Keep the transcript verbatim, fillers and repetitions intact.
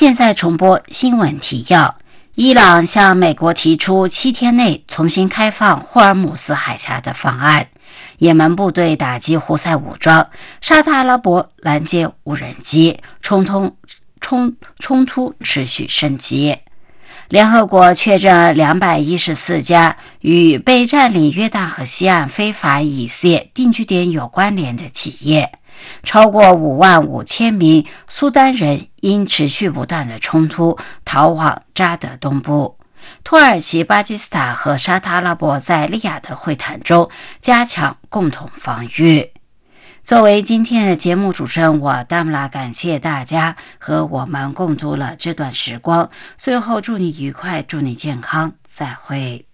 现在重播新闻提要：伊朗向美国提出七天内重新开放霍尔姆斯海峡的方案；也门部队打击胡塞武装；沙特阿拉伯拦截无人机；冲突冲冲突持续升级。联合国确认两百一十四家与被占领约旦河西岸非法以色列定居点有关联的企业。超过五万五千名苏丹人因持续不断的冲突逃往扎德东部。土耳其、巴基斯坦和沙特阿拉伯在利雅得会谈中加强共同防御。作为今天的节目主持人，我达姆拉感谢大家和我们共度了这段时光。最后祝你愉快，祝你健康，再会。